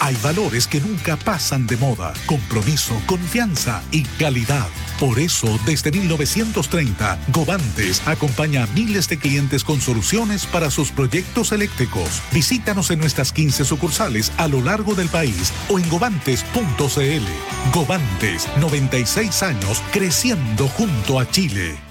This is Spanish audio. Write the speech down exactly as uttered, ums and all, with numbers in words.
Hay valores que nunca pasan de moda. Compromiso, confianza y calidad. Por eso, desde mil novecientos treinta, Govantes acompaña a miles de clientes con soluciones para sus proyectos eléctricos. Visítanos en nuestras quince sucursales a lo largo del país o en govantes punto c l. Govantes, noventa y seis años creciendo junto a Chile.